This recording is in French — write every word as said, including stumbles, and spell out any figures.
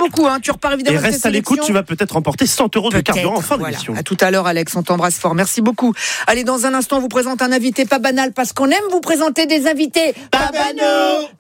beaucoup. Hein. Tu repars évidemment. Et reste à l'écoute, tu vas peut-être remporter cent euros de carburant en fin voilà. d'émission. À tout à l'heure, Alex. On t'embrasse fort. Merci beaucoup. Allez, dans un instant, on vous présente un invité pas banal parce qu'on aime vous présenter des invités pas banaux.